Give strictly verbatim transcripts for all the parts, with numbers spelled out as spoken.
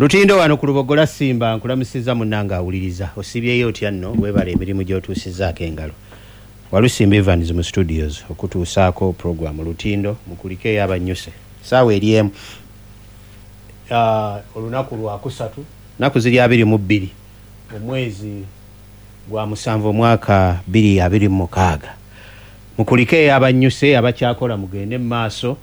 Lutindo wano ku Lubogola Simba nkulamusiza munnanga awuliriza osibyeyo otya nno webale emirimu gy'otuusizzaako engalo Walusimba Evans mu studios okutuusaako program Lutindo mukulikeyo abannyuse saawa eri emu uh, olunaku lwa kusatu naku ziri abiri mu bbiri omwezi gwa musanvu omwaka bbiri abiri mu mukaaga mukulikeyo abannyuse abakyakola mugende mu maaso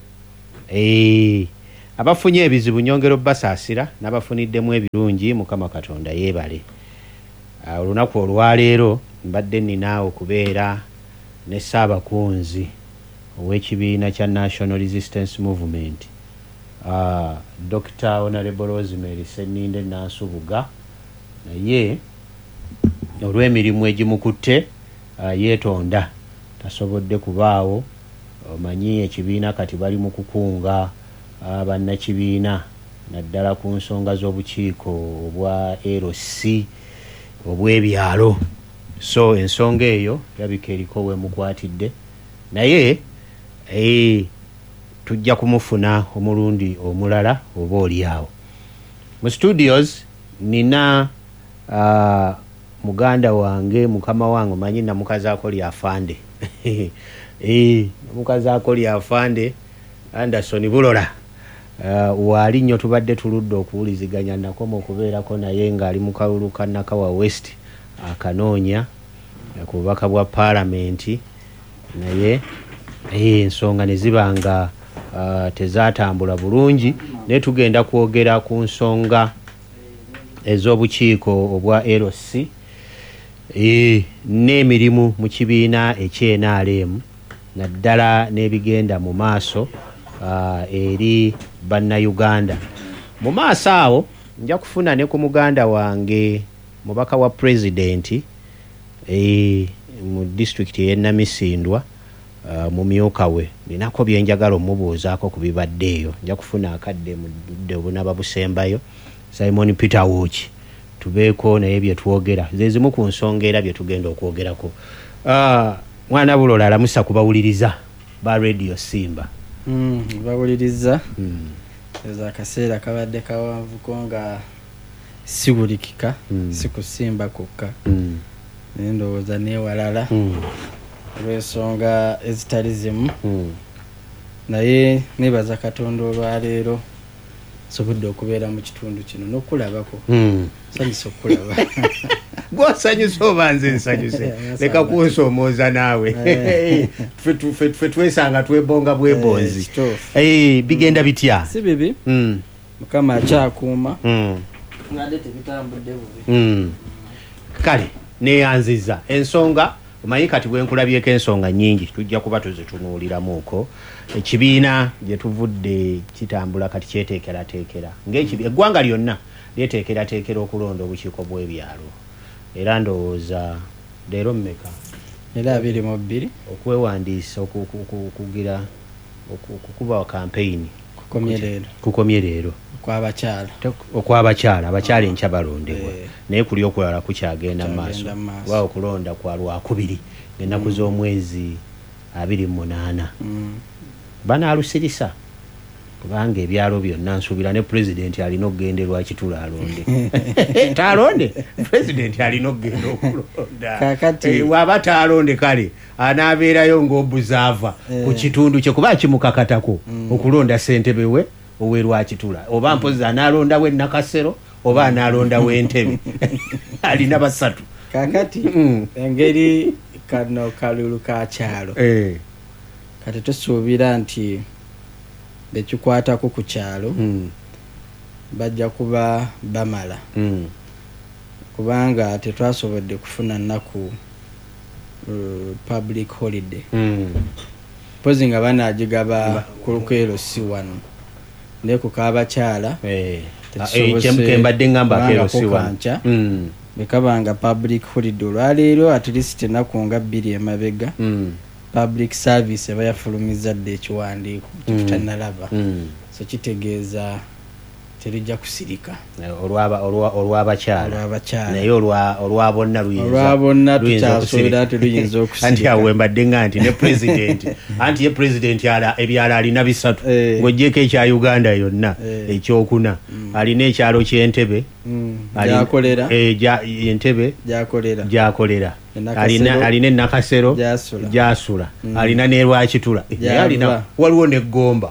eh abafunye ebizibu nyongero basaasira n'abafuniddemu ebirungi Mukama Katonda yeebale. Uh, olunaku olwaleero mbadde nina okubeera ne Ssaabakunzi ow'ekibiina kya National Resistance Movement uh, Doctor Honorable Rosemary Senninde Nansubuga naye olw'emirimu egimukutte uh, yeetonda tasobodde kubaawo. Omanyi ekibiina kati bali mu kukunga abannakibiina naddala ku nsonga z'obukiiko obwa L C obw'ebyalo, so ensonga eyo yabika eriko we mukwatidde naye eh, tujja kumufuna omulundi omulala oba oliawo. Mu studios nina uh, muganda wange mukama wange manyi na mukazaako lyafande eh, mukazaako lyafande Anderson Bulola uh, wali nnyo tubadde tuludde okuwuliziganya nakoma okubeerako naye ng'ali mu kalulu ka Nakawa West akanoonya ku bubaka bwa paalamenti naye ensonga ne ziba nga uh, tezaatambula bulungi naye tugenda kwogera ku nsonga ez'obukiiko obwa L C e, n'emirimu mu kibiina ekye N R M naddala n'ebigenda mu maaso Uh, eri bannayuganda. Mu maaso awo nja kufuna ne ku muganda wange mubaka wa president e, mu district y'e Namisindwa uh, mu myuka we ninako byenjagala omubuuzaako ku bibaddeeyo. Nja kufuna akadde mu budde obunaba busembayo Simon Peter Wuchi tubeeko naye bye twogera zezimu ku nsonga era bye tugenda okwogerako. Uh, mwana Bulola alamusa kubawuliriza ba Radio Simba. Mm, bawuliriza mm. Eza akaseera kabadde kawanvuko nga sigulikika mm. sikusimba kokka mm. Ndowooza neewalala mm. olw'ensonga ezitali zimu mm. naye nebaza Katonda olwaleero sobodde okubeera mu kitundu kino n'okulabako mm. sanyusa okulaba gwasanyusa oba nze nsanyuse leka kunsomooza naawe ffe twesanga twebonga bwebonzi eh, bigenda bitya si bibi mm. Mukama akyakuuma mm. Ngadde tebitambudde bubi mm. Kale neyanziza ensonga omanyi kati bwenkulabyeko ensonga nyingi tujja kuba tuzitunuuliramuuko. Ekibiina gye tuvudde kitambula kati kyeteekerateekera ng'eggwanga lyonna lyeteekerateekera okulonda obukiiko bw'ebyalo era ndowooza leero mmeka era abiri mu bbiri okwewandiisa okugira okukuba campaign kukomye leero okwabakyala okwabakyala abakyala enkya balondebwa naye kuli okulala kukyagenda maaso wa okulonda kwa lwakubiri ennaku z'omwezi abiri mu munaana banaalusirisa kubanga ebyalo byonna nsuubira ne president alina okugenderwa kitula alonde taalonde president alina okugenda okulonda waba taalonde kale anaabeerayo ng'obuzaava ku kitundu kye kuba kimukakatako okulonda ssentebe we owerwa kitula oba mpozi anaalondawo ennakasero oba anaalondawo entebe alina basatu kakati engeri kano kalulu ka kyalo kati tusuubira nti bekikwatako ku kyalo mm. bajja kuba bamala mm. kubanga tetwasobodde kufuna nnaku uh, public holiday mm. pozi nga banagigaba ku Lukeero si wano ne ku Kaabakyala eh mbadde ngamba Keero si wano mm. bekabanga public holiday olwaleero at least ennaku nga bbiri emabega mm. public service bayafulumizadde ekiwandiiko tutanalaba mm. so kitegeeza terijja kusirika olwaba olwabakyala olwabakyala naye olwa olwa bonna luyinza olwa bonna tukyasobola tuluyinza okusirika anti awe mbadde nga nti ne president anti ye president ala ebyala alina bisatu ng'oggyeko ekya Uganda yonna ekyokuna alina ekyalo ky'Entebbe gyakolera Entebbe gyakolera gyakolera alina alina Nakasero gyasula alina ne Lwakitula alina waliwo ne Gomba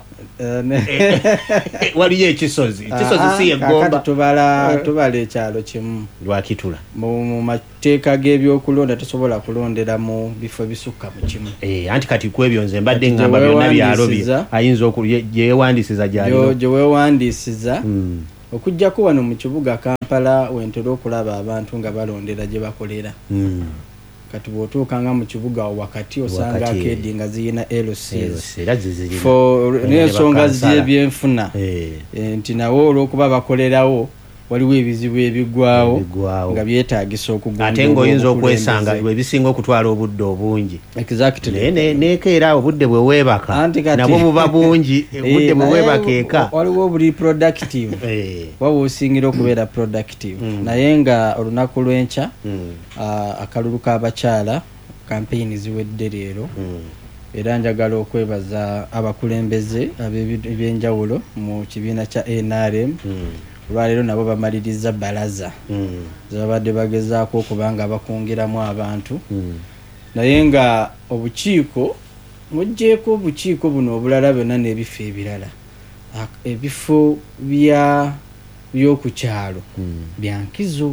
waliyo ekisozi ekisozi si Egomba tubala tubala ekyalo kimu Lwakitula mu mateeka g'ebyokulonda tosobola kulondera mu bifo bisukka mu kimu eh anti kati kwebyo nze mbadde ngamba byonna byalo bye ayinza okuyewandisiza gyalo gye weewandisiza okujjako wano mu kibuga Kampala wentera okulaba abantu nga balondera gye bakolera kati bw'otuuka nga mu kibuga wakati osanga akedi nga ziyina L C S n'ensonga z'ebyenfuna nti nawo olw'okuba bakolerawo waliwo ebizibu ebigwawo nga byetaagisa okugondera ate ng'oyinza okwesanga ebisinga okutwala obudde obungi exactly nekeera obudde bwe weebaka nabwo buba bungi obudde bwe weebaka eka waliwo buli productive waba osingira okubeera productive naye nga olunaku lw'enkya akalulu k'abakyala campaign ziwedde leero era njagala okwebaza abakulembeze ab'ebyenjawulo mu kibiina kya N R M olwaleero nabo bamaliriza balaza zabadde bagezaako okubanga bakungiramu abantu naye nga obukiiko mugjeeko obukiiko buno obulala byonna n'ebifo ebirala ebifo bya by'okukyalo byankizo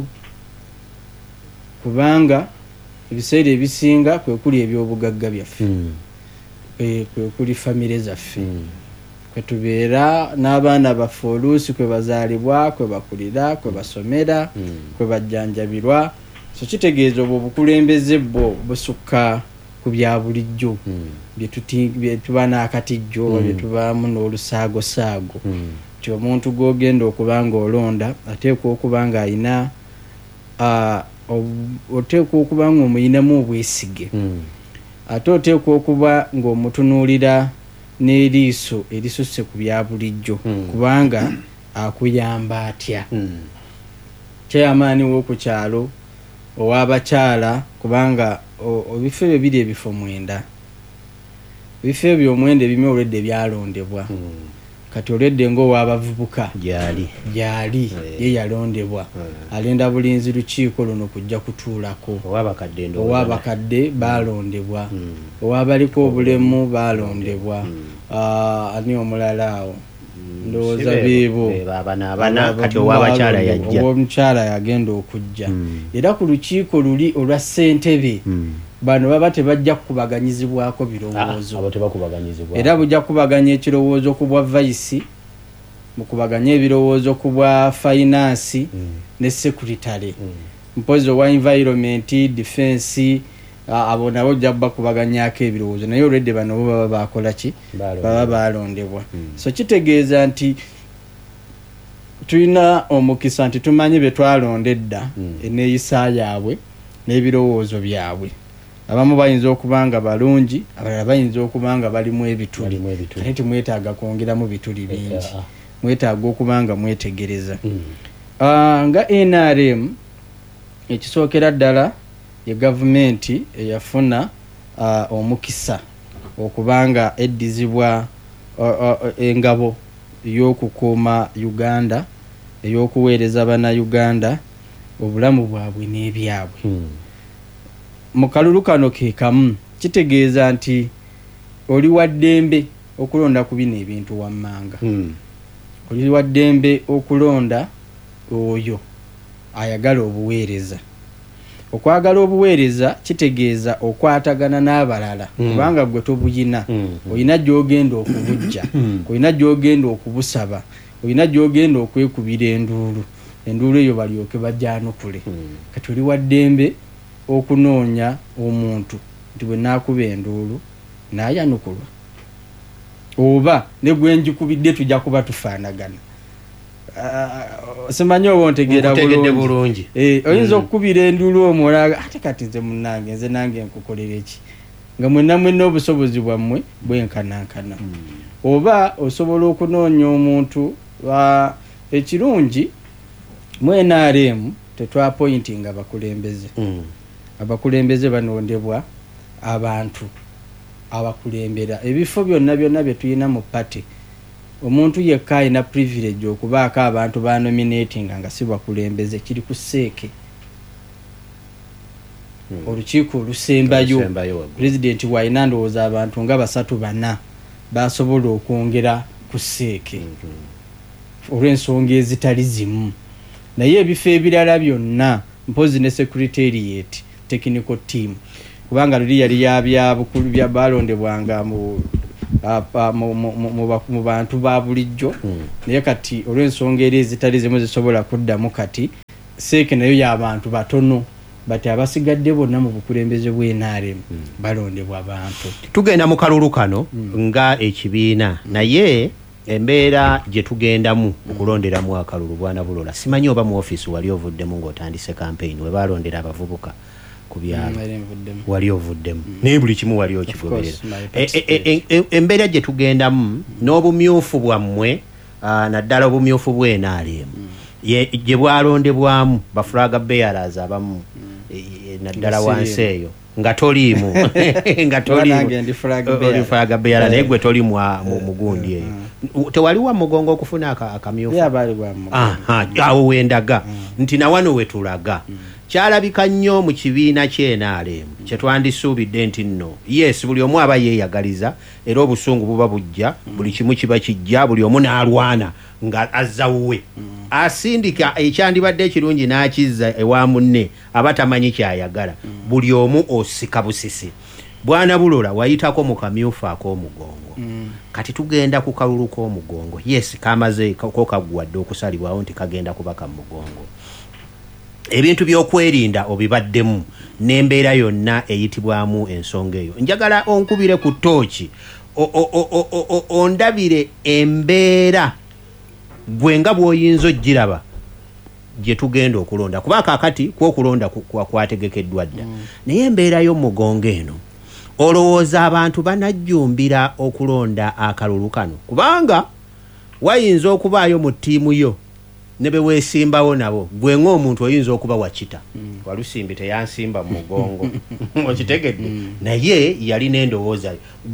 kubanga ebiseera ebisinga kwe kuli ebyobugagga byaffe kwe kuli famire zaffe kwe tubeera n'abaana baffe oluusi kwe bazaalibwa kwe bakulira kwe basomera kwe bajjanjabirwa so kitegeeza obwo obukulembeze bwo busukka ku bya bulijjo bye tuba n'akatijjo oba bye tubaamu n'olusaagosaago ti omuntu gw'ogenda okuba nga olonda ateekwa okuba nga ayina oteekwa okuba nga omuyinamu obwesige ate oteekwa okuba ng'omutunuulira n'eriiso erisusse ku bya bulijjo kubanga akuyamba atya kyamaani w'okukyalo ow'abakyala kubanga ebifo ebyo biri ebifo mwenda ebifo ebyo omwenda ebimu olwedde byalondebwa kati olwedde ng'ow'abavubuka gyali gyali ye yalondebwa alenda bulinzi lukiiko luno kujja kutuulako ow'abakadde baalondebwa ow'abaliko obulemu baalondebwa ani omulala awo ndowooza biibo owomukyala yagenda okujja era ku lukiiko luli olwa ssentebe bano baba tebajja kukubaganyizibwako birowoozo era bujja kukubaganya ekirowoozo ku bwa vayisi mukubaganya ebirowoozo ku bwa finance ne sekuritale mpozi owa environment defense abo nabo ojja bakubaganyako ebirowoozo naye olwedde bano bo baba bakola ki baba balondebwa so kitegeeza nti tulina omukisa nti tumanyi bye twalonda edda eneeyisa yaabwe n'ebirowoozo byabwe abamu bayinza okuba nga balungi abalala bayinza okuba nga balimu ebituli naye timwetaaga kwongeramu bituli bingi mwetaaga okuba nga mwetegereza nga N R M ekisookera ddala ye gavumenti eyafuna omukisa okubanga eddizibwa engabo ey'okukuuma Uganda ey'okuweereza bannayuganda obulamu bwabwe n'ebyabwe mu kalulu kano ke kamu kitegeeza nti oli wa ddembe okulonda ku bino ebintu wammanga oli wa ddembe okulonda oyo ayagala obuweereza okwagala obuweereza kitegeeza okwatagana n'abalala kubanga gwe tobuyina olina gy'ogenda okubujja olina gy'ogenda okubusaba olina gy'ogenda okwekubira enduulu enduulu eyo balyoke bajjanukule kati oli wa ddembe okunoonya omuntu nti bwe naakuba enduulu naayanukulwa oba ne gwe njikubidde tujja kuba tufaanagana simanyi oba ontegeera bulungi oyinza okukubira enduulu omulaga ate kati nze munnange nze nange nkukolera eki nga mwenna mwenna obusobozi bwammwe bwenkanankana oba osobola okunoonya omuntu ekirungi mu N R M tetwa appointing abakulembeze mm. abakulembeze banondebwa abantu abakulembera ebifo byonna byonna bye tuyina mu party omuntu yekka ayina privilege okubaako abantu ba nominating nga si bakulembeze kiri ku seeke hmm. olukiiko olusembayo president waina ndowooza abantu nga basatu bana basobola okwongera ku seeke hmm. olw'ensonga ezitali zimu naye ebifo ebirala byonna mpozi ne secretariat technical team kubanga luli yali yabyabukulu bya balondebwanga mu mu bantu ba bulijjo naye kati olw'ensonga eri ezitali zimu zisobola kuddamu kati seeke nayo y'abantu batono bati abasigadde bonna mu bukulembeze bw'N R M balondebwa abantu. Tugenda mu kalulu kano nga ekibiina naye embeera gye tugendamu okulonderamu akalulu Bwana Bulola simanyi oba mu office wali ovuddemu ng'otandise campaign we balondera abavubuka ku byalo wali ovuddemu naye buli kimu wali okigoberera embeera gye tugendamu n'obumyufu bwammwe naddala obumyufu bw'N R M gye bwalondebwamu bafulaga bearers abamu naddala wansi eyo nga toliimu nga toliimu fulaga beara naye gwe toli mu mugundi eyo tewaliwa mugongo okufuna akamyufu awo wendaga nti na wano wetulaga kyalabika nnyo mu kibiina ky'N R M kyetwandisuubidde nti nno yes buli omu aba yeeyagaliza era obusungu buba bujja buli kimu kiba kijja buli omu n'alwana nga azawuwe asindika ekyandibadde ekirungi n'akizza ewa munne aba tamanyi kyayagala buli omu osika busisi. Bwana Bulola wayitako mu kamyufu ak'omugongo kati tugenda ku kalulu k'omugongo yes kamaze ko kaggwadde okusalibwawo nti kagenda kubaka mu mugongo ebintu by'okwerinda obibaddemu n'embeera yonna eyitibwamu ensonga eyo njagala onkubire ku ttooki ondabire embeera gwe nga bw'oyinza ogiraba gye tugenda okulonda kuba kaakati kw'okulonda kwategekeddwa dda naye embeera y'omugongo eno olowooza abantu banajjumbira okulonda akalulu kano kubanga wayinza okubaayo mu ttiimu yo ne be weesimbawo nabo gwe ng'omuntu oyinza okuba wakita Walusimbi teyansimba mu mugongo okitegedde naye yali n'endowooza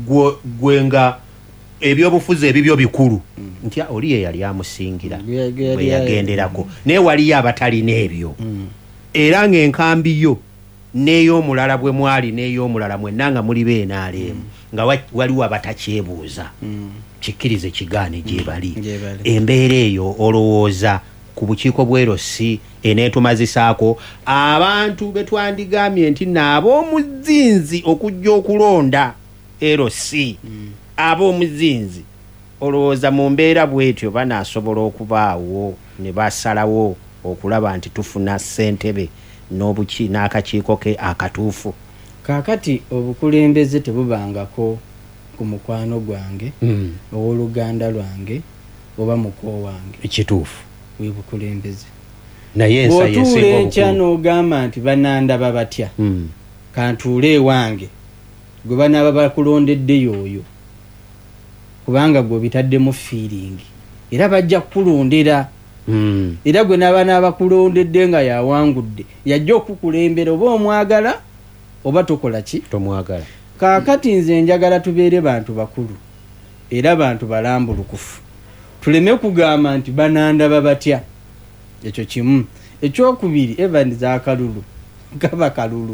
gwe nga ebyobufuzi ebibyo bikulu nti oli ye yali amusingira bwe yagenderako naye waliyo abatalina ebyo era ng'enkambi yo n'ey'omulala bwe mwali n'ey'omulala mwenna nga muli b'N R M nga waliwo abatakyebuuza kikkirize kigaane gye bali embeera eyo olowooza ku bukiiko bw'erosi eneetumazisaako abantu betwandigambye nti n'ab'omuzinzi okujja okulonda erosi ab'omuzinzi olowooza mu mbeera bwetyo banaasobola okubaawo ne basalawo okulaba nti tufuna ssentebe n'obuki n'akakiiko ke akatuufu. Kaakati obukulembeze tebubangako ku mukwano gwange mm. owooluganda lwange oba muko wange ekituufu we bukulembeze naye ensa yesinga obukulu n'ogamba nti banandaba batya mm. kantuule ewange gwe banaaba bakulondeddeyo oyo kubanga gwe bitaddemu feeling era bajja kukulondera mm. era gwe n'abaana bakulondedde nga yawangudde yajja okukulembera oba omwagala oba tokola ki tomwagala. Kaakati nze njagala tubeere bantu bakulu era bantu balambulukufu tuleme kugamba nti banandaba batya ekyo kimu. Ekyokubiri Evans za kalulu gaba kalulu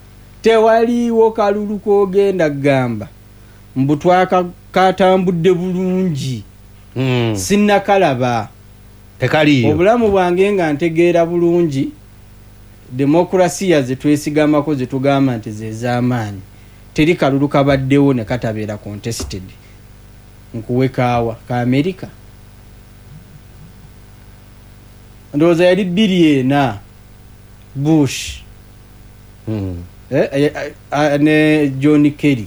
tewaliwo kalulu kogenda gamba mbu twakatambudde bulungi mm. sinnakalaba tekaliyo obulamu bwange nga ntegeera bulungi demokrasiya zetwesigamako zetugamba nti zez'amaanyi teri kalulu kabaddewo ne katabeera contested nkuwekaawa ka America ndowooza yali bbiri ena Bush mm. eh, eh, eh, ne John Kerry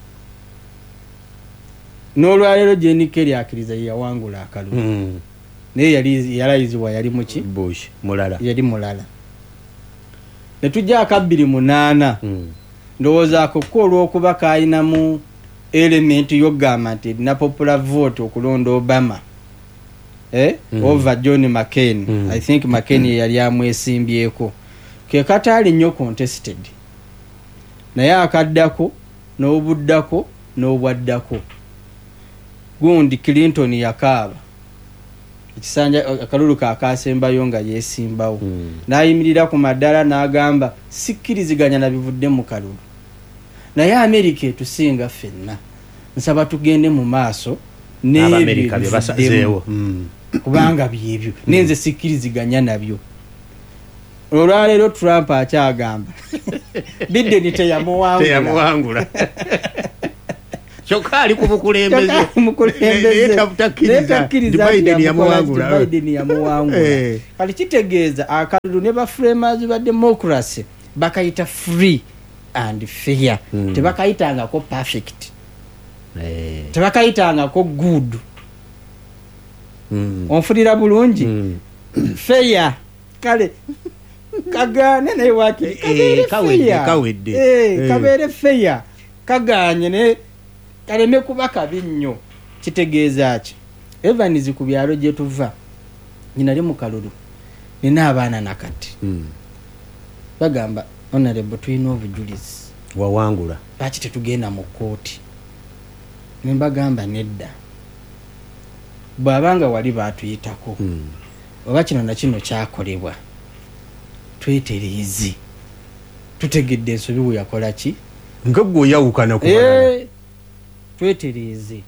n'olwaleero John Kerry akkiriza yawangula akalulu mm. naye yali yalayizibwa yali muki Bush mulala yali mulala ne tujja akabbiri munaana mm. ndowooza akokko olw'okuba kayinamu element yogamba nti na popular vote okulonda Obama eh mm. over John McCain mm. I think McCain mm. yali amwesimbyeko ke katali nnyo contested naye akaddako n'obuddako n'obwaddako gundi Clinton yakaaba ekisanja akalulu kaakasembayo nga yeesimbawo mm. n'ayimirira ku maddala n'agamba sikkiriziganya na bivudde mu kalulu naye Amerika etusinga ffenna nsaba tugende mu maaso n'Amerika bye basazeewo mm. kubanga byebyo mm. nenze sikkiriziganya nabyo olwaleero Trump akyagamba Biden teyamuwangula kyokka ali ku bukulembeze etabutakiriza Biden yamuwangula Biden yamuwangula kati kitegeeza akalulu ne baframers ba democracy bakayita free and fair mm. tebakayitangako perfect eh. tebakayitangako good mm. onfulira bulungi mm. fair kale kagane naye waki eh, kawedde kawedde eh, eh. kabere fair kaganye ne kaleme kuba kabi nnyo kitegeeza ki Evans ku byalo gye tuva nyinali mu kalulu nina abaana nakati mm. bagamba honorable tuyina obujulizi wawangula lwaki tetugenda mu kooti nembagamba nedda bw'abanga wali baatuyitako mm. oba kino na kino kyakolebwa twetereezi tutegedde ensobi we yakola ki nga gwe oyawukana ku e, twetereeze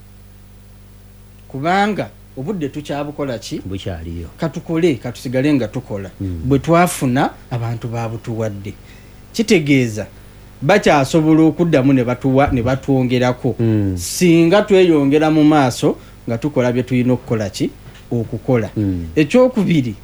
kubanga obudde tukyabukola ki bukyaliyo katukole katusigale nga tukola mm. bwe twafuna abantu babutuwadde kitegeeza bakyasobola okuddamu ne batuwa ne batwongerako mm. singa tweyongera mu maaso nga tukola bye tulina okukola ki okukola mm. ekyokubiri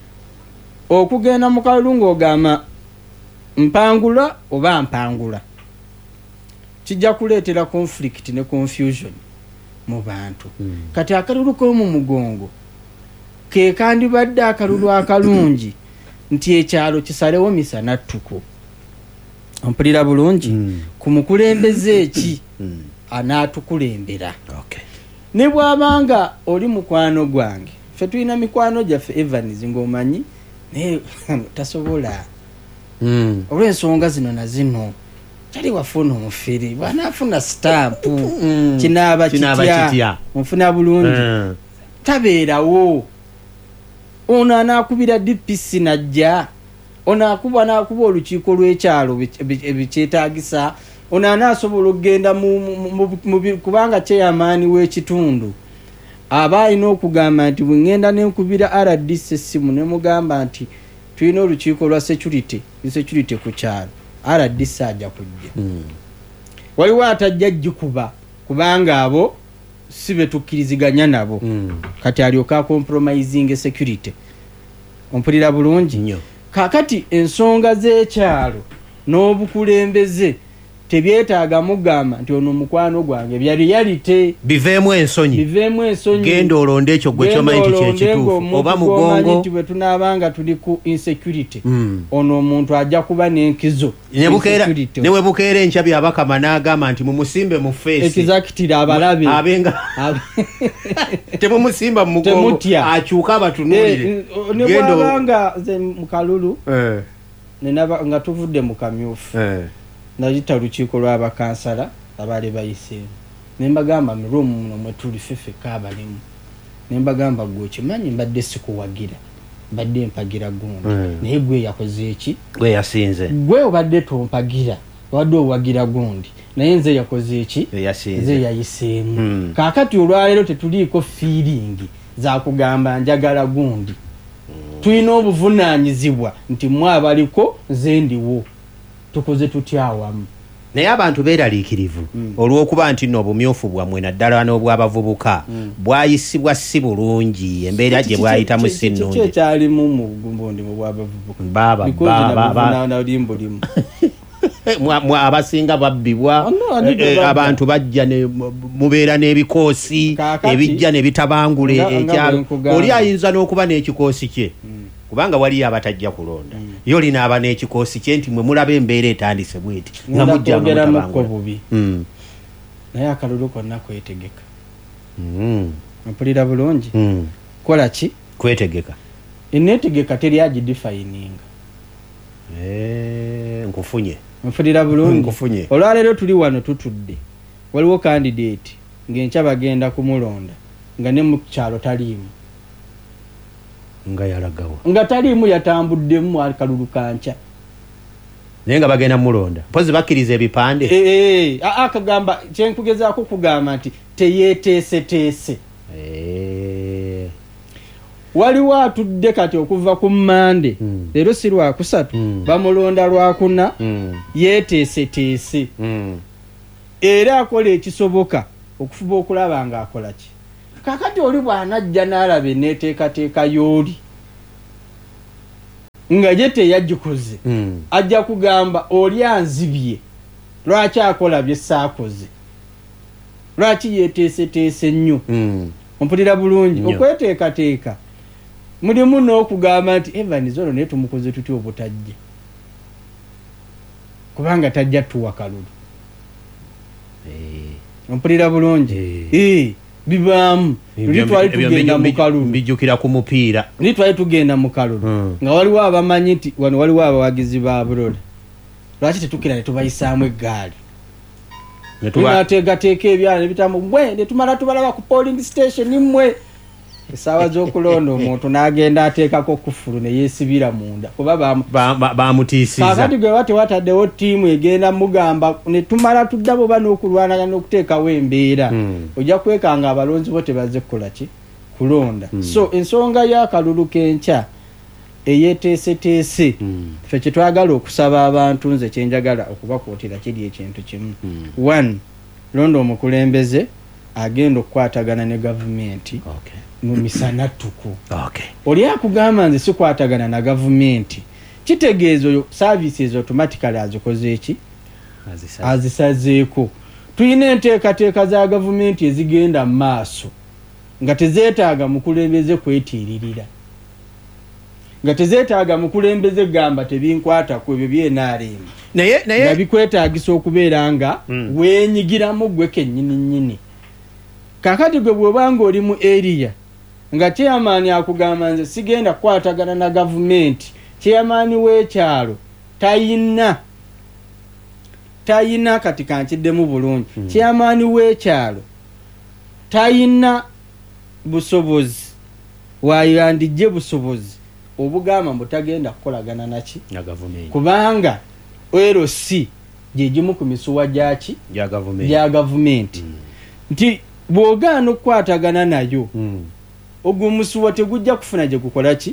okugenda mu kalulu ng'ogamba mpangula oba mpangula kijja kuleetera conflict ne confusion mu bantu mm. kati akalulu k'omu mugongo ke kandibadde akalulu akalungi nti ekyalo kisalewo misana ttuku ompulira bulungi mm. ku mukulembeze eki mm. anaatukulembera okay. ne bw'abanga oli mukwano gwange ffe tulina mikwano gyaffe Evans ng'omanyi naye tasobola mm. olw'ensonga zino na zino kyali wafuna omufiri bw'anaafuna sitampu mm. kinaaba kitya onfuna bulungi mm. tabeerawo ono anaakubira D P C najja ono akuba n'akuba olukiiko lw'ekyalo ebikyetaagisa ono anaasobola okugenda kubanga kyeyamaani w'ekitundu aba alina okugamba nti bwengenda nenkubira R D C essimu ne mugamba nti tulina olukiiko lwa security security ku kyalo R D C ajja kujja mm. waliwo atajja gikuba kubanga abo si betukkiriziganya nabo mm. kati alyoka compromising security ompulira bulungi nnyo kakati ensonga z'ekyalo n'obukulembeze tebyetaaga mugamba nti ono mukwano gwange bya reality biveemu ensonyi biveemu ensonyi genda olonde ekyo gwe kyomanyi nti kyekituufu oba mugongo nti bwe tunaabanga tuli ku insecurity mm. ono omuntu ajja kuba n'enkizo ne bwe bukeera enkya byabakama n'agamba nti mumusimbe mu feesi ekizakitira abalabe abenga temumusimba mu mugongo akyuka abatunuulire ne bwabanga nze mu kalulu eh. nenaba nga tuvudde mu kamyufu eh. najita lukiiko lw'abakansala abaali bayiseemu nembagamba mu room muno mwe tuli fefe kaabalimu nembagamba gwe kimanyi mbadde sikuwagira mbadde mpagira gundi mm. naye gwe yakoze eki gwe yasinze gwe obadde tompagira wadde owagira gundi naye nze yakoze eki nze yayiseemu mm. kaakati olwaleero tetuliiko feeling za kugamba njagala gundi mm. tulina obuvunaanyizibwa nti mwe abaliko nze ndiwo tukoze tutyawamu naye abantu beeraliikirivu mm. olw'okuba nti nno obumyufu bwammwe naddala n'obw'abavubuka mm. bwayisibwa si bulungi embeera gye bwayitamu si nnungi kyekyalimu mu mbundi mu bw'abavubuka babalimbulimu abasinga babbibwa abantu bajja mubeera n'ebikoosi ebijja ne bitabangula ekyalo oli ayinza n'okuba n'ekikoosi kye kubanga waliyo abatajja kulonda mm. yo linaaba n'ekikoosi kye nti mwe mulaba embeera etandise bweti nga mujja bubi mm. naye akalulu konna kwetegeka mm. mpulira bulungi mm. kukola ki kwetegeka enetegeka teri agidefininga eh nkufunye mfulira bulungi nkufunye olwaleero tuli wano tutudde waliwo candidate ng'enkya bagenda kumulonda nga ne mu kyalo taliimu nga yalagawa nga taliimu yatambuddemu akalulu kanca naye nga bagenda mulonda mpozi bakkiriza ebipande eh akagamba kyenkugezaako kugamba nti teyeeteeseteese eh waliwo atudde kati okuva ku Mmande mm. leero si lwakusatu mm. bamulonda lwakuna mm. yeeteeseteese mm. era akola ekisoboka okufuba okulaba nga akola ki kakati oli bw'anajja n'alaba eneeteekateeka y'oli nga je teyagikoze mm. ajja kugamba oli anzibye lwaki akola bye saakoze lwaki yeeteeseteese nnyo mm. ompulira bulungi okweteekateeka mulimu n'okugamba nti Evans ono naye tumukoze tutya obutajje kubanga tajja tuwa kalulu eh ompulira bulungi eh bibaamu tuli twali tugenda mu kalulu mbijjukira ku mupiira ni twali tugenda mu kalulu mm. nga waliwo abamanyi nti wano waliwo abawagizi ba bulola lwaki tetukira ne tubayisaamu eggaali ne tubateekateeka ebyala ne bitamu bwe ne tumala tubalaba ku polling station mmwe esaawa z'okulonda omuntu n'agenda ateekako kufulu ne yeesibira munda kuba bamutiisiza kakati gwe bate wataddewo ttiimu egenda mugamba ne tumala tudda bo bano okulwanagana okuteekawo embeera mm. ojja kwekanga abalonzi bo tebazze kukola ki kulonda mm. so ensonga y'akalulu k'enkya eyeeteeseteese mm. ffe kye twagala okusaba abantu nze kyenjagala okubakuutira kiri ekintu kimu mm. one londa omukulembeze agenda okukwatagana ne gavumenti okay. mu misana ttuku okay. oli akugamba nze sikwatagana na gavumenti kitegeeza oyo services automatically azikoze eki azisazeeko tulina enteekateeka za gavumenti ezigenda mu maaso nga tezeetaaga mukulembeze kwetiiririra nga tezeetaaga mukulembeze gamba tebinkwatako ebyo byenaaleemu naye naye nga bikwetaagisa okubeera nga mm. weenyigiramu gwe kennyini nnyini kakati gwe bw'obanga oli mu area nga chairman akugamba nze sigenda kukwatagana na gavumenti chairman w'ekyalo tayina tayina kati kankiddemu bulungi mm. chairman w'ekyalo tayina busobozi wayandijje busobozi obugamba mbutagenda kukolagana naki na gavumenti kubanga L C gye gimu ku misuwa gyaki ya gavumenti ya gavumenti mm. nti bw'ogaana okukwatagana nayo mm. ogwo omusuwa tegujja kufuna gye gukola ki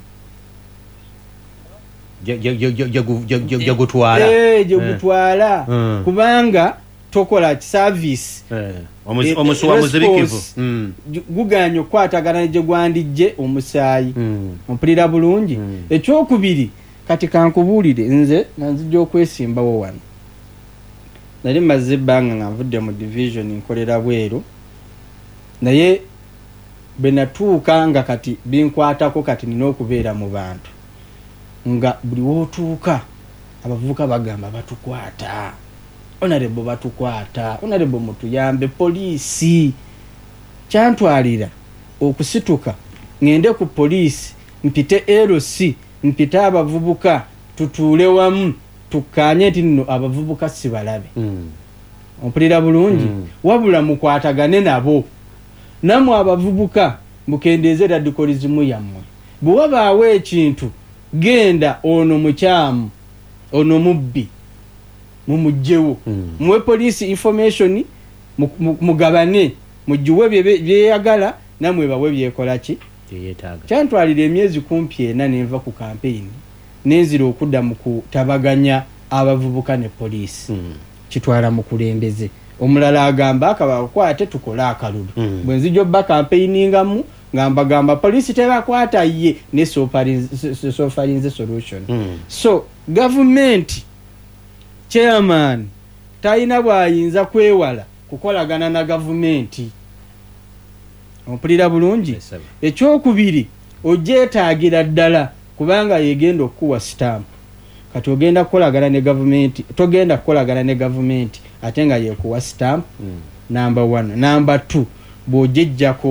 gye gutwala gye gutwala kubanga tokola ki service omusuwa muzibikivu guganya okukwatagana gye gwandijje omusaayi ompulira bulungi ekyokubiri kati kankubuulire nze nanzijja okwesimbawo wano nali mazze ebbanga nga nvudde mu division nkolera bweru naye bwe natuuka nga kati binkwatako kati nina okubeera mu bantu nga buli wootuuka abavubuka bagamba batukwata onarebo batukwata onarebo mutuyambe poliisi kyantwalira okusituka ngende ku poliisi mpite L C mpite abavubuka tutuule wamu tukkaanye nti nno abavubuka si balabe mm. ompulira bulungi mm. wabula mukwatagane nabo namwe abavubuka mukendeeze radicalism yammwe bwe wabaawo ekintu genda ono mukyamu ono mubbi mumugjewo mm. muwe police information mugabane mujiwe byeyagala namwe bawe byekola ki yetaga kyantwalira emyezi kumpi ena nenva ku campaign nenzira okudda mu kutabaganya abavubuka ne police mm. kitwala mu kulembeze omulala agamba akaba kwate tukola akalulu mm. bwenzijo ba campaigningamu ngamba gamba police tebakwata ye ne so farinze solution mm. so government chairman tayina bwayinza kwewala kukolagana na gavumenti ompulira bulungi yes, ekyokubiri ojeetaagira ddala kubanga yegenda okuwa stamp kati ogenda kukolagana ne gavumenti togenda kukolagana ne gavumenti ate nga yekuwa stamp mm. number one number two bw'ojejjako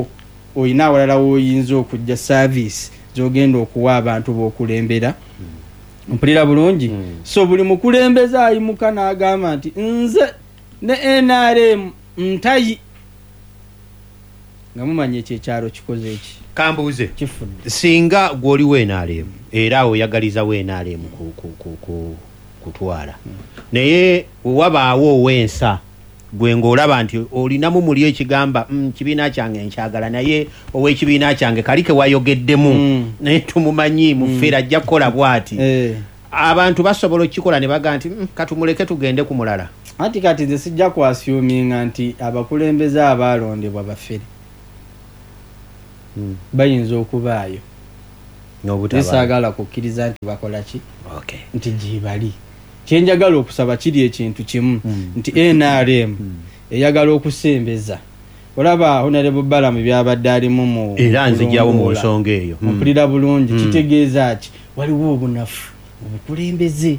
oyina awalala woyinza okujja service zogenda okuwa abantu b'okulembera mpulira bulungi so buli mukulembeze ayimuka n'agamba nti nze ne N R M ntayi nga mumanye ekyo ekyalo kikoze eki kambuuze kifudde singa gw'oliwo N R M era oyagalizawo N R M kutwala naye wabaawo owensa gwe ng'olaba nti olinamu muli ekigamba kibiina kyange nkyagala naye ow'ekibiina kyange kali ke wayogeddemu naye tumumanyi mufeera ajja kukola bw'ati abantu basobola okukikola ne baga nti katumuleke tugende ku mulala anti kati nze sijja kuasyuminga nti abakulembeze abaalondebwa bafere bayinza okubaayo nesaagala kukkiriza nti bakola ki nti gyebali kyenjagala okusaba kiri ekintu kimu nti N R M eyagala okusembeza olaba Honorable Balamu byabadde alimu mu era nzijjawo mu nsonga eyo mpulira bulungi kitegeeza ki waliwo obunafu obukulembeze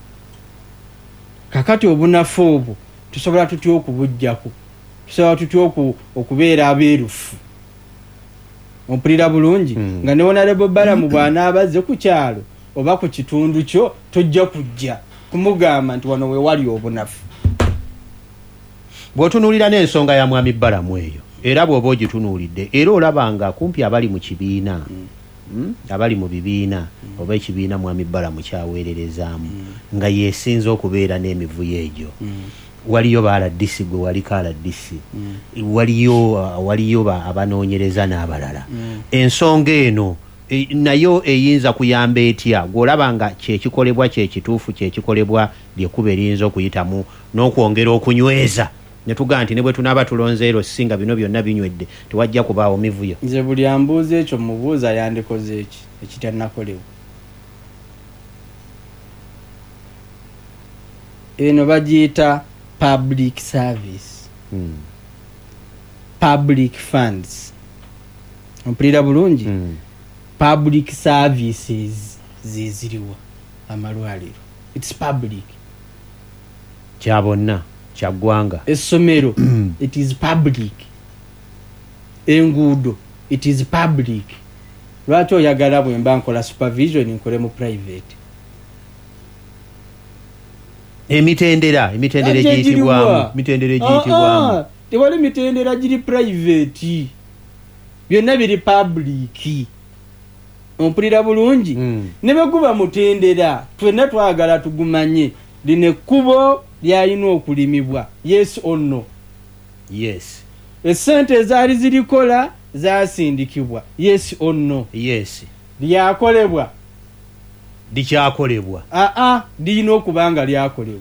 kakati obunafu obwo tusobola tutya okubujjako tusobola tutya okubeera abeerufu mpulira bulungi nga ne Honorable Balamu bw'anaabazze ku kyalo oba ku kitundu kyo tojja kujja kumugamba nti wano we wali obunafu bw'otunuulira n'ensonga ya mwami Balamu eyo era bw'oba ogitunuulidde era olabanga kumpi abali mu kibiina abali mu bibiina oba ekibiina mwami Balamu kyaweererezaamu nga yeesinza okubeera n'emivuyo egyo waliyo ba R D C gwe waliko R D C waliyo waliyo abanoonyereza n'abalala ensonga eno nayo eyinza kuyamba etya gw'olaba nga kyekikolebwa kyekituufu kyekikolebwa lyekuba erinza okuyitamu n'okwongera okunyweza ne tugaa nti ne bwe tunaaba tulonze ero singa bino byonna binywedde tewajja kubaawo mivuyo nze buli ambuuza ekyo mubuuza yandikoze eki ekitannakolewo eno bagiyita public service hmm. public funds mpulira bulungi hmm. public services ziziriwa amalwaliro it's public kyabonna kyaggwanga essomero it is public enguudo it is public lwaki oyagala bwe mba nkola supervision nkole mu private emitendera emitendera egiyitibwamu mitendera egiyitibwamu tewali mitendera giri private byonna biri public ompulira bulungi mm. ne beguba mutendera twena twagala tugumanye line kubo lyalina okulimibwa yes or no yes esente ezaali zirikola zasindikibwa yes or no yes lyakolebwa likyakolebwa aa lirina okubanga lyakolebwa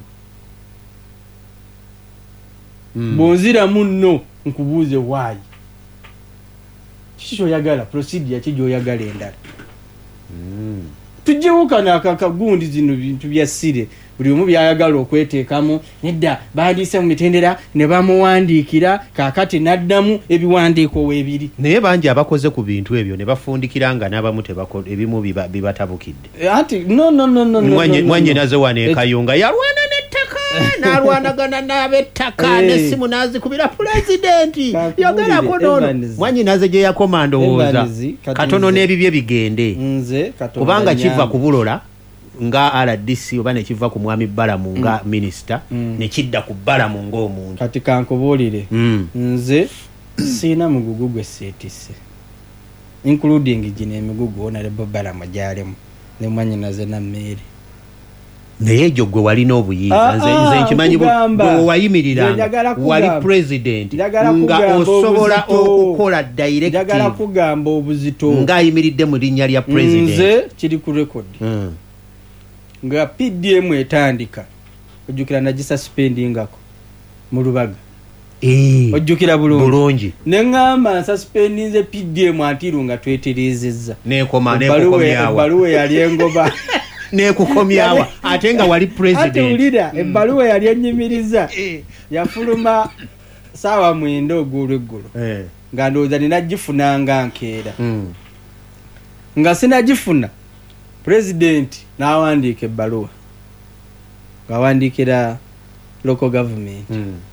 mm. bonzira munno nkubuuze waayi kiki kyoyagala procedure ki gyoyagala endala mm. tujjewukana akakagundi zino bintu bya ssire buli omu byayagala okweteekamu nedda baaliise mu mitendera ne bamuwandiikira kaakati n'addamu ebiwandiiko weebiri naye bangi abakoze ku bintu ebyo ne bafundikira nga n'abamu ebimu bibatabukidde ati no no no no mwannyinaze wano ekayunga yalwana n'ettaka n'alwanagana n'ab'ettaka n'essimu n'azikubira pulezidenti yogerako nono mwannyinaze gye yakoma ndowooza katono n'ebibye bigende kubanga kiva ku bulola nga R D C oba ne kiva ku mwami Balamu nga mm. minister mm. ne kidda ku Balamu ng'omuntu kati kankubuulire mm. nze siina mugugu gwe seetisse including gino emigugu Honorable Balamu gyalemu ne mwannyinaze na mmere naye egyo gwe walina obuyinza nze nkimanyi bwe wayimiriranga wali president nga osobola okukola directive njagala kugamba obuzito ng'ayimiridde mu linnya lya president nze kiri ku record mm. nga P D M etandika ojjukira nagisaspendingako mu Lubaga eh ojjukira bulungi bulungi ne ngamba nsaspendinze P D M antiru nga tweterezezza nekoma nekukomyawa ebbaluwa yali engoba nekukomyawa ate nga wali president ate ulira ebbaluwa yali enyimiriza yafuluma sawa mwenda ogulweggulo eh nga ndowooza ninagifunanga nkeera mm. nga sinagifuna president n'awandiika ebbaluwa ng'awandiikira local government mm.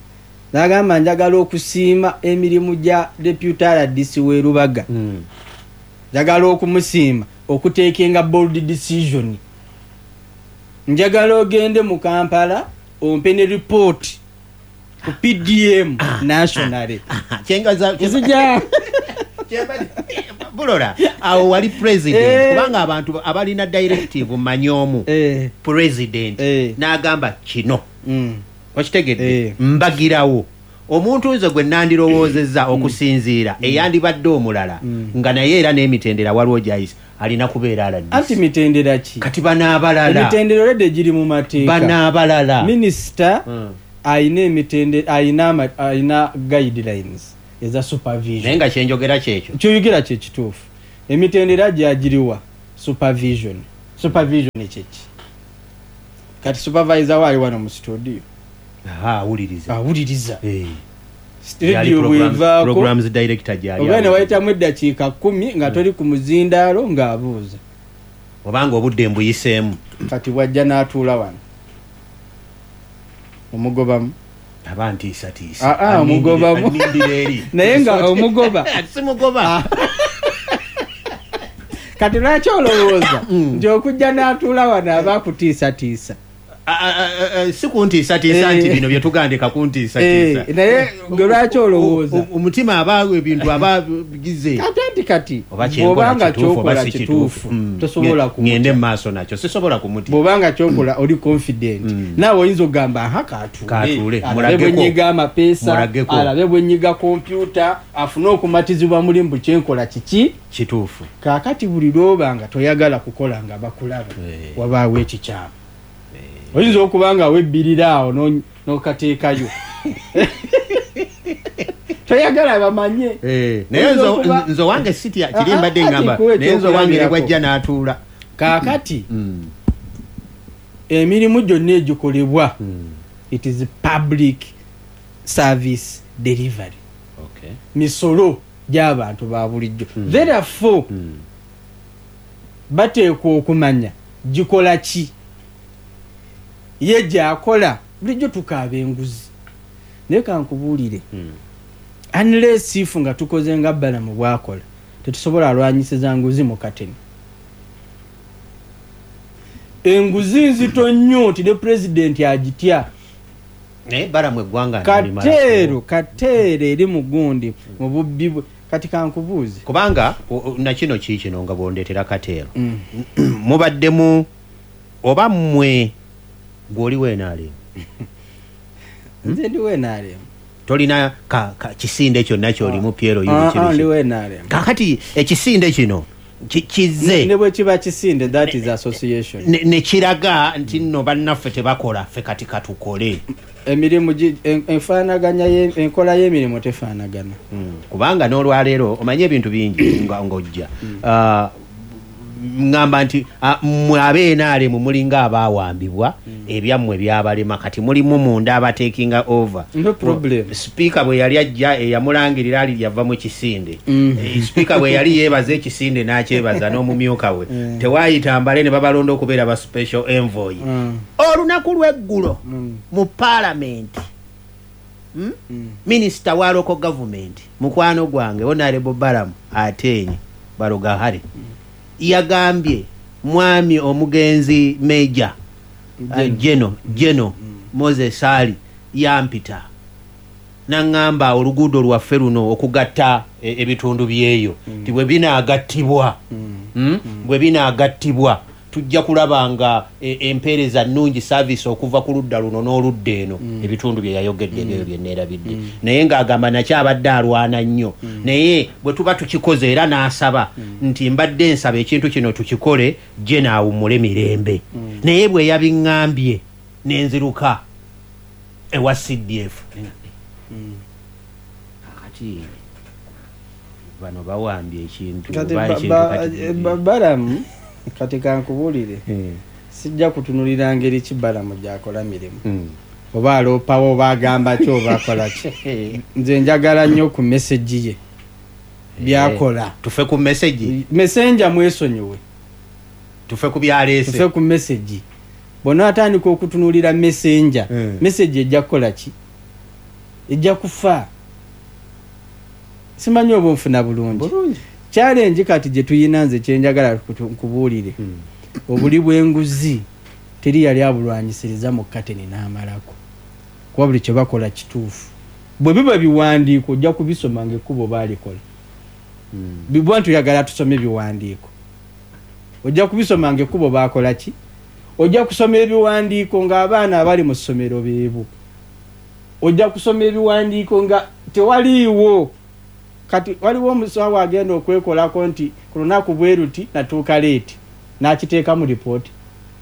n'agamba njagala okusiima emirimu gya deputy D C w'e Lubaga Mm. njagala okumusiima okuteekenga bold decision njagala ogende mu Kampala ompe ne report ku P D M nationally Kyengaza kizija Bulora awo wali president Eh. kubanga abantu abalina directive manyomu eh president Eh. n'agamba kino mm. wakitegedde Eh. mbagirawo omuntu nze gwe nandirowoozezza okusinziira eyandibadde omulala nga naye era n'emitendera waliwo gyayisa alina kubeera aladde anti mitendera ki kati banaabalala emitendera redde giri mu mateeka banaabalala minister Mm. ayina emitendera ayina ama- ayina guidelines eza naye supervision nga kyenjogera kyekyo kyoyogera kye kituufu emitendera gyagiriwa supervision supervision kyeki kati supervisor waali wano mu studio aha awuliriza awuliriza Eh. studio Yali programs- bwevaako programs director gyali oba ne awuliriza. wayitamu eddakiika kumi nga toli ku muzindaalo ng'abuuza obanga obudde mbuyiseemu kati wajja n'atuula wano omugobamu aba ntiisatiisa Ah, ah, omugobamu. anindira eri naye nga omugoba simugoba kati lwaki olowooza nti okujja n'atuula wano aba akutiisatiisa si kuntiisatiisa Eh. nti bino bye tugandika kuntiisatiisa Eh, naye gwe lwaki olowooza O- o- omutima aba ebintu aba bigize kati anti kati oba bw'obanga kyenkola kituufu oba kyokola si kituufu kituufu Mm. tosobola Nge- ngende kumutya mu maaso nakyo sisobola kumuti bw'obanga kyokola oli confident Mm. naawe oyinza okugamba aha Katuule, katuule alabe mulageko. bwenyiga amapeesa Mulageko. alabe bwenyiga kompyuta afune okumatizibwa mulimu kyenkola kiki kituufu kaakati buli lwobanga toyagala kukola nga bakulaba Eh. wabaawo ekikyamu oyinza okuba nga webbirira awo no- n'okateekayo toyagala bamanye Eh, naye Oyinza nzo- okuba- nzo wange sitya Ah, kiri mbadde ah, ngamba ati kuwe naye nzo wange ne ekyokulabirako. bwajja n'atuula kaakati Mm. emirimu gyonna egikolebwa Mm. it is public service delivery Okay. misolo gy'abantu ba bulijjo Mm. therefore Mm. bateekwa okumanya gikola ki ye gyakola bulijjo tukaaba enguzi naye kankubuulire Mm. unless if nga tukoze nga balamu bwakola tetusobola alwanyisiza nguzi mu kateni enguzi nzito nnyo nti ne pulezidenti agitya naye balamu eggwanga kateero kateero eri mu gundi mu bubbi bwe kati kankubuuze kubanga o- o- nakino kiikino nga bwondeetera kateero Mm. mubaddemu oba mmwe gw'oli weenaalemu nze ndi weenaalemu tolina ka, ka kisinde kyonna kyolimu Piero Ah, ah, ndi yubikiriki weenaalemu kakati ekisinde kino ki- kize ne bwe kiba kisinde that is association ne ne kiraga nti nno bannaffe tebakola ffe kati katukole emirimu gi- en- enfaanaganya ye- enkola y'emirimu tefaanagana Mm, kubanga n'olwaleero omanye ebintu bingi nga ng'ojja Ah, ŋŋamba nti ah, mmwe abeenaalemu mulinga abaawambibwa ebyammwe byabalema kati mulimu munda abatekinga over no problem sipiika bwe yali ajja eyamulangirira ali yava mu kisinde Mm. Eh, sipiika bwe yali yeebaza ekisinde n'akyebaza n'omumyuka we Mm. tewaayita mbale ne babalonda okubeera ba special envoy Mm. olunaku lw'eggulo Mm. mu paalamenti Hmm? Mm. minisita wa local government mukwano gwange honorable balamu ateenye balogahare yagambye mwami omugenzi meja Jeno. jeno jeno moses ali yampita naŋŋamba oluguudo lwaffe luno okugatta e- ebitundu byeyo nti bwe binaagattibwa Hmm? bwe binaagattibwa tujja kulaba nga e- empeereza nnungi service okuva ku ludda luno n'oludda eno ebitundu bye yayogedde ebyo byenneerabidde naye ng'agamba nakyabadde alwana nnyo naye bwe tuba tukikoze era n'asaba nti mbadde nsaba ekintu kino tukikole gye naawummule mirembe naye bwe yabiŋŋambye n'enziruka ewa C D F kakati bano bawambye ekintu kati oba ba- ekintu ba- kati eh, ba- balamu kati kankubuulire Hmm. sijja kutunulira ngeri ki balamu gyakola mirimu Hmm. oba aloopawo oba agamba ki oba akola ki nze njagala nnyo ku meseji ye byakola tufe ku message mesenja mwesonyiwe tufe ku byaleese tufe ku meseji bonna atandika okutunulira mesenja Mm. meseji ejja kukola ki ejja kufa. Simanyi oba nfuna bulungi. Challenge kati gye tuyina nze kyenjagala kubuulire. Hmm. Obuli bw'enguzi teri yali abulwanyisiriza mu kateni n'amalako. Kuba buli kye bakola kituufu. Bwe biba biwandiiko ojja kubisoma ng'ekkubo baalikola. Hmm. Bibwa tuyagala tusome biwandiiko. Ojja kubisoma ng'ekkubo baakola ki? Ojja kusoma ebiwandiiko ng'abaana abali mu ssomero beebo. Ojja kusoma ebiwandiiko nga tewaliiwo. Kati waliwo omusawo agenda okwekolako nti ku lunaku bwe ruti natuuka leeti n'akiteeka mu ripooti.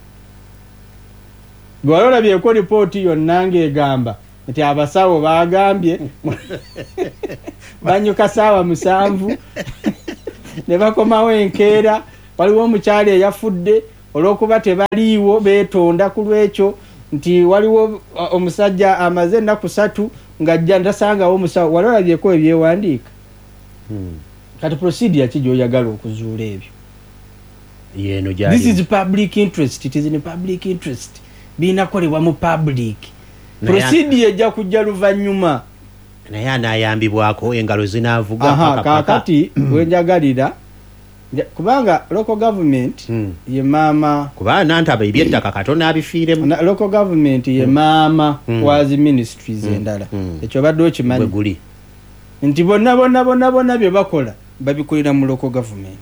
Gwe wali olabyeko ripooti yonna ng'egamba nti abasawo baagambye banyuka ssaawa musanvu ne bakomawo enkeera. Waliwo omukyala eyafudde olw'okuba tebaliiwo beetonda ku lwekyo nti waliwo omusajja amaze ennaku ssatu ng'ajja ndasangawo omusawo. Wali olabyeko ebyewandiika. Hmm. Kati procedure ki gy'oyagala okuzuula ebyo? Yeno gyali. This is public interest. It is in public interest. Binakolebwa mu public. Procedure ejja kujja luvannyuma. Naye anaayambibwako engalo zinaavuga. Aha, kaakati bwenjagalira kubanga local government hmm. ye mama kuba nantaba ebyettaka katona abifiiremu. Local government ye hmm. mama hmm. wazi ministries hmm. endala hmm. ekyo badde okimanyi guli nti bonna bonna bonna bonna bye bakola babikolera mu local government.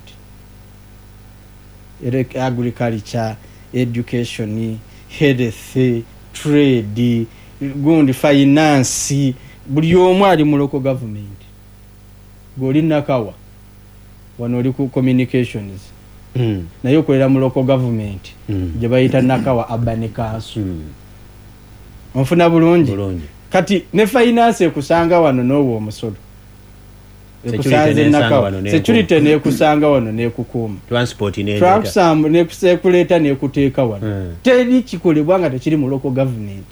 Agriculture, education, health, trade, gundi finance, buli omu ali mu local government. Goli nakawa wano oli ku communications mm. naye okolera mu local government mm. gye bayita nakawa urban council. mm. Onfuna bulungi. bulungi kati ne finance ekusanga wano n'owo omusolo ekusanze nakawa security nekusanga wano nekukuuma transport ne transport nekusekuleta nekuteeka wano mm. teri kikolebwa nga tekiri mu local government.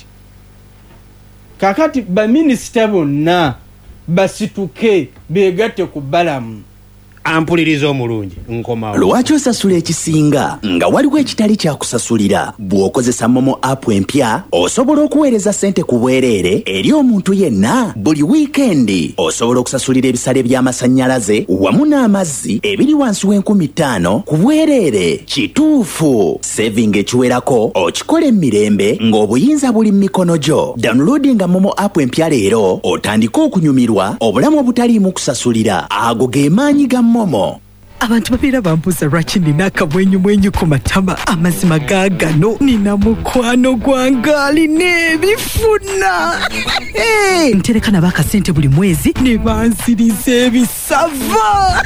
Kakati ba minister bonna basituke begatte ku balamu ampuliriza omulungi nkomawo. Lwaki osasula ekisinga nga waliwo ekitali kya kusasulira? Bw'okozesa Momo app empya osobola okuweereza ssente ku bwereere eri omuntu yenna buli wiikendi. Osobola okusasulira ebisale by'amasannyalaze wamu n'amazzi ebiri wansi w'enkumi ttaano ku bwereere. Kituufu, saving ekiwerako okikola emirembe ng'obuyinza buli mu mikono gyo. Downloadinga Momo app empya leero otandike okunyumirwa obulamu obutaliimu kusasulira. Ago ge maanyi ga Momo. Abantu babeera bambuuza lwaki nina akamwenyumwenyu ku matama. Amazima gaagano nina mukwano gwange alina ebifuna. Hey! Ntereka nabo akasente buli mwezi ne banziriza ebisava.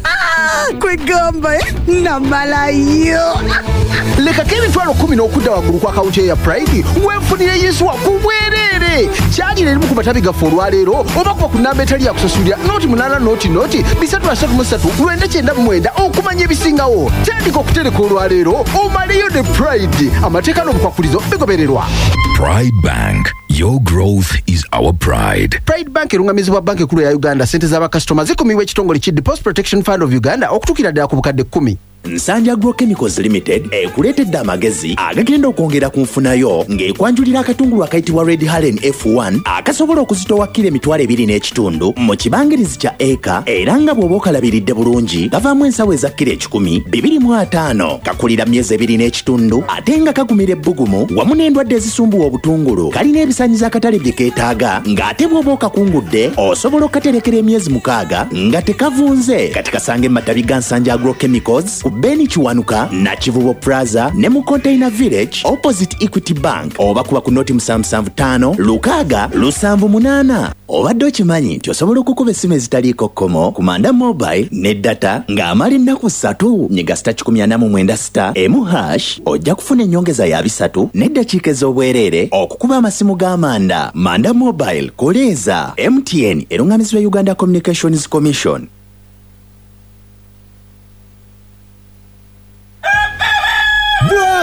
Kwegamba eh? Namalayo. Lekako emitwalo kumi n'okudda waggulu kwa akawunti ya Pride weefunire Yesuwa ku bwereere. Kyalira erimu ku matabi gaffe olwaleero oba kuba ku nnamba etali yakusasulira noti munaana noti noti bisatu asatu mu ssatu lwenda kyenda mu mwenda okumanya ebisingawo. Tandika okutereka olwaleero omaleyo ne Pride. Amateeka n'obukwakulizo bigobererwa. Pride Bank. Your growth is our pride. Pride Bank erungamizibwa banka ekkulu ya Uganda. Sente z'abakasitoma zikuumibwa ekitongole ki Deposit Protection Fund of Uganda okutuukira ddala ku bukadde kkumi. Nsanja Agrochemicals Limited ekuleetedde amagezi agagenda okwongera ku nfunayo ng'ekwanjulira akatungulu akayitibwa Red Halen F one akasobola okuzitowa kilo emitwalo ebiri n'ekitundu mu kibangirizi kya eka era nga bw'oba okalabiridde bulungi gavaamu ensawo eza kilo ekikumi bibiri mu ataano kakulira myezi ebiri n'ekitundu ate nga kagumira ebbugumu wamu n'endwadde ezisumbuwa obutungulu kalina ebisaanyizo akatale bye keetaaga ng'ate bw'oba okakungudde osobola okukaterekera emyezi mukaaga nga tekavunze. Kati kasange matabi ga Nsanja Agrochemicals Beni Chiwanuka na Kivubo Plaza ne mu Container Village opposite Equity Bank oba kuba ku noti musanvu musanvu ttaano lukaaga lusanvu munaana. Obadde okimanyi nti osobola okukuba essimu ezitaliiko kkomo ku Manda Mobile ne data ng'amala ennaku ssatu nyiga sita kikumi ana mu mwenda sita emu hash ojja kufuna ennyongeza ya bisatu n'eddakiika ez'obwereere okukuba amasimu g'amanda. Manda Mobile koleeza M T N erungamizibwa Uganda Communications Commission.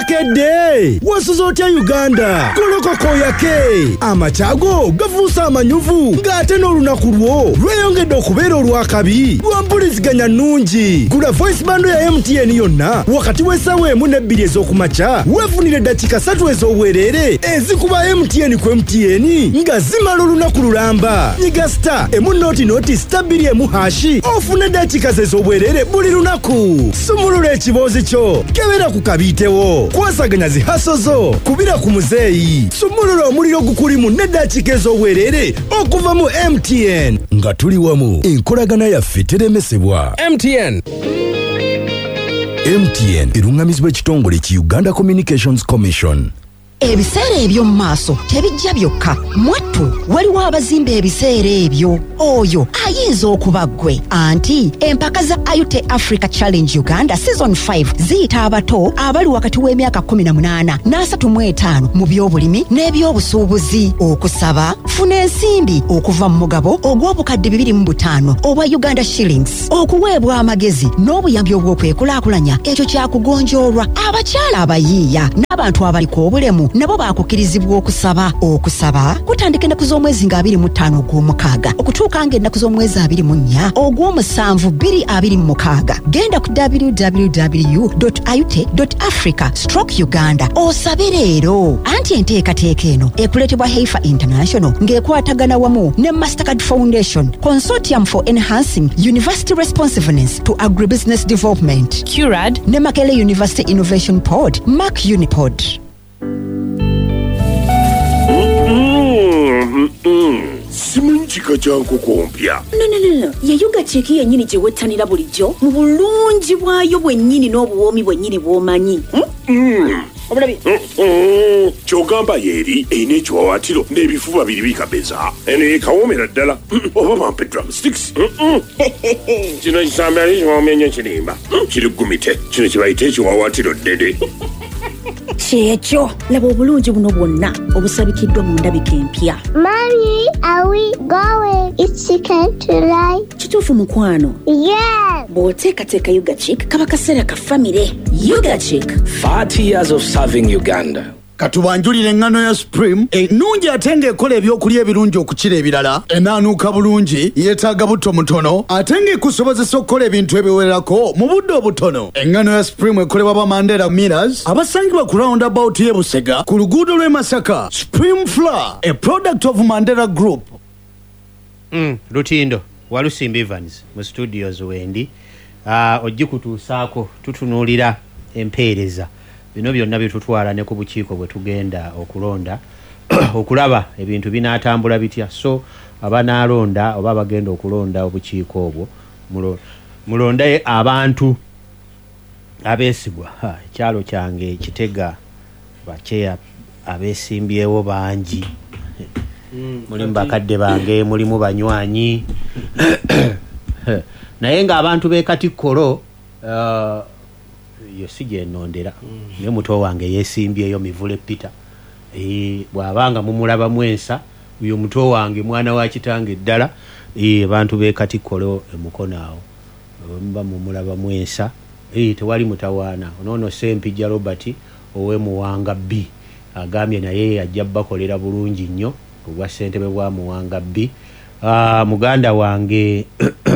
nakedde wasuzotya Uganda kolokoko yake amachago gafuusa amanyuvu ng'ate n'olunaku lwo lweyongedde okubeera olwakabi lwampuliziganya nnungi gula voice bando ya M T N yonna wakati w'essaawa emu n'ebbiri ez'okumakya weefunire eddakiika ssatu ez'obwereere ezikuba M T N ku M T N nga zimala olunaku lulamba nyiga star emu noti noti star bbiri emu hashi ofune eddakiika ze ez'obwereere buli lunaku sumulula ekiboozi kyo kebera ku kabiitewo kwasaganya zihaso zo kubira ku muzeeyi sumulula omuliro gukulimu n'eddakiika ez'obwereere okuva mu M T N nga tuli wamu enkolagana yaffe teremesebwa. M T N M T N erungamizibwa ekitongole ki Uganda Communications Commission. Ebiseera eby'omu maaso tebijja byokka mwattu waliwo abazimba ebiseera ebyo oyo ayinza okuba ggwe anti empaka za Ayute Africa Challenge Uganda Season five ziyita abato abali wakati w'emyaka kumi na munaana n'asatu mu etaano mu by'obulimi n'ebyobusuubuzi okusaba funa ensimbi okuva mu mugabo ogw'obukadde bibiri mu butaano obwa Uganda shillings okuweebwa amagezi n'obuyambi obw'okwekulaakulanya ekyo kyakugonjoolwa abakyala abayiiya n'abantu abaliko obulemu nabo bakukirizibwa okusaba okusaba kutandika ennaku z'omwezi nga abiri mu ttaano ogw'omukaaga okutuuka nga ennaku z'omwezi abiri mu nnya ogw'omusanvu bbiri abiri mu mukaaga genda ku w w w dot ayute dot africa stroke uganda osabe leero anti enteekateeka eno ekuleetebwa Heifer International ng'ekwatagana wamu ne Mastercard Foundation Consortium for Enhancing University Responsiveness to Agribusiness Development C U R A D ne Makele University Innovation Pod Mac Unipod. Simanyi kika kya nkoko mpya. No no no no. Yayuga cheki yennyini gye wettanira bulijjo mu bulungi bwayo bwennyini n'obuwoomi bwennyini bw'omanyi. Mm. Obulabi. Kyogamba yeeri eyina ekiwawaatiro n'ebifuba biri bikabeza. Eno ekawoomera ddala. Oba bampe drumsticks. Kino kisambe ali kiwoomya nnyo kirimba. Kiri gumite. Kino kye bayita ekiwawaatiro ddede. Kyekyo laba obulungi buno bwonna obusabikiddwa mu ndabika empya. Mommy, are we going? It's chicken tonight. Kituufu mukwano? Yes. Bw'oteekateeka Yuga Chick kaba kaseera ka famire. Yuga Chick. forty years of serving Uganda. Katubanjulire engano ya Supreme ennungi ate ng'ekola ebyokulya ebirungi okukira ebirala enaanuuka bulungi yeetaaga butto mutono ate ng'ekusobozesa okukola ebintu ebiwererako mu budde obutono. Engano ya Supreme ekolebwa ba Mandela Millers abasangibwa ku roundabout y'e Busega ku luguudo lw'e Masaka. Supreme Flour, a product of Mandela Group. Mm, Lutindo Walusimbi Evans mu studios wendi uh, ogikutuusaako tutunuulira empeereza bino byonna byetutwala ne ku bukiiko bwe tugenda okulonda okulaba ebintu binaatambula bitya so abanaalonda oba bagenda okulonda obukiiko obwo mulondaye abantu abeesigwa ekyalo kyange Kitega bakyeya abeesimbyewo bangi mulimu bakadde bange mulimu banywanyi naye ng'abantu b'Katikkolo uh, yo sije nondera mm. ne muto wange yesimbyeyo Mivule Peter eh bwabanga mumulaba mwensa uyo muto wange mwana wa kitange ddala eh abantu be Katikkolo emukonaawo mba mumulaba mwensa eh tewali mutawaana onono Sempija Robert owe Muwanga B agambye naye ajja bakolera bulungi nnyo obwa ssentebe bwa Muwanga B ah muganda wange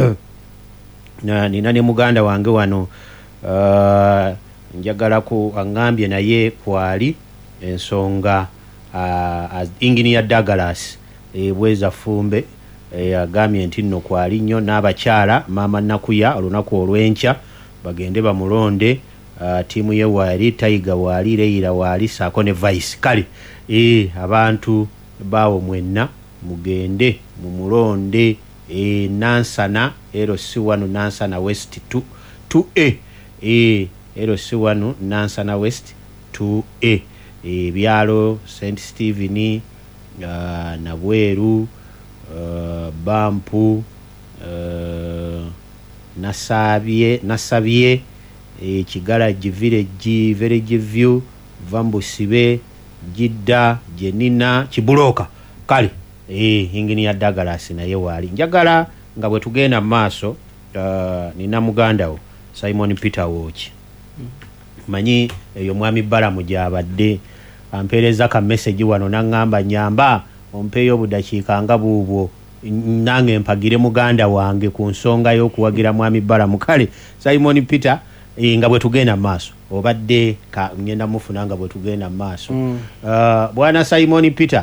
na nina ne muganda wange wano Uh, njagala ku angambye naye kwali ensonga uh, Engineer Douglas ebweza fumbe agambye nti nno kwali nnyo n'abakyala Mama Nakuya olunaku olw'enkya bagende bamulonde uh, tiimu ye waali Tiger waali Leila waali saako ne Vice kale eh abantu bawo mwenna mugende mumulonde eh Nansana L C one Nansana West two two A E L C one Nansana West two A e byalo Saint Stephen uh, Nabweru uh, Bampu uh, Nasabye Nasabye e Kigala Village Village View Vambusibe Jidda Jenina Kibuloka kale e Engineer Douglas naye wali njagala nga bwe tugenda maaso uh, nina muganda wo Simon Peter Watch manyi eyo mwami Balamu gyabadde ampeereza ka message wano nangamba nyamba ompeeyo obudakiika nga buubwo nange mpagire muganda wange ku nsonga y'okuwagira mwami Balamu. Kale Simon Peter nga bwe tugenda mu maaso obadde ka ngenda mufuna nga bwe tugenda mu maaso. Mm. Uh, bwana Simon Peter.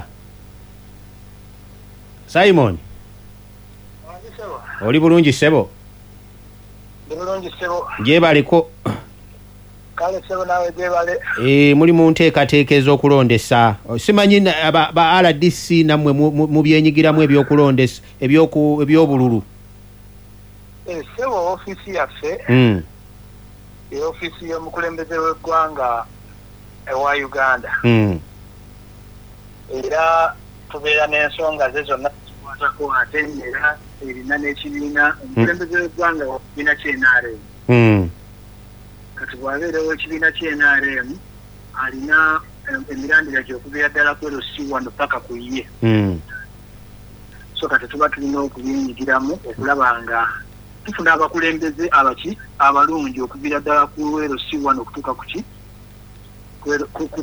Simon. Oli bulungi sebo? Bulungi sebo. Gyebaliko. Kale sebo nawe gyebale. Eh muli mu nteekateeka ez'okulondesa. Simanyi ba, ba R D C namwe mu byenyigiramu ebyokulondesa ebyoku ebyobululu. Eh sebo ofisi yaffe. Mm. E ofisi y'omukulembeze w'eggwanga ewa Uganda. Mm. Era tubeera n'ensonga ze zonna zikwatako ate era erina n'ekibiina omukulembeze w'eggwanga wa kibiina ky'N R M. Mm. Kati bw'abeerawo ekibiina ky'N R M alina emirandira gy'okubeera ddala ku L C wano paka ku ye. Mm. So kati tuba tulina okubyenyigiramu okulaba nga tufuna abakulembeze abaki abalungi okuviira ddala ku L C wano okutuuka ku ki ku